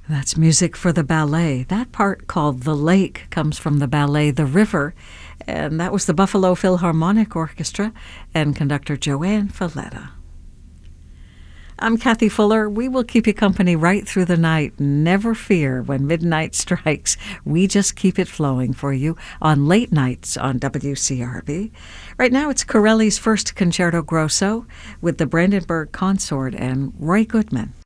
That's music for the ballet. That part called The Lake comes from the ballet The River, and that was the Buffalo Philharmonic Orchestra and conductor Joanne Falletta. I'm Kathy Fuller. We will keep you company right through the night. Never fear when midnight strikes. We just keep it flowing for you on late nights on WCRB. Right now it's Corelli's first Concerto Grosso with the Brandenburg Consort and Roy Goodman.